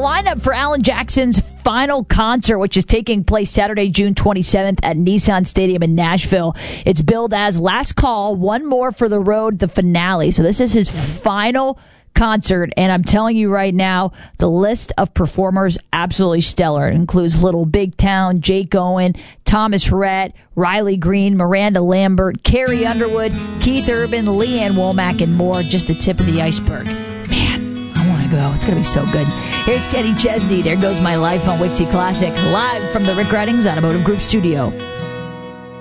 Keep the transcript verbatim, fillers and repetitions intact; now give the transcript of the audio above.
lineup for Alan Jackson's final concert, which is taking place Saturday, June twenty-seventh at Nissan Stadium in Nashville. It's billed as Last Call, One More for the Road, the finale. So this is his final concert, and I'm telling you right now, the list of performers absolutely stellar. It includes Little Big Town, Jake Owen, Thomas Rhett, Riley Green, Miranda Lambert, Carrie Underwood, Keith Urban, Leanne Womack, and more. Just the tip of the iceberg. Man, I want to go. It's going to be so good. Here's Kenny Chesney. There Goes My Life on Wixie Classic, live from the Rick Reddings Automotive Group studio.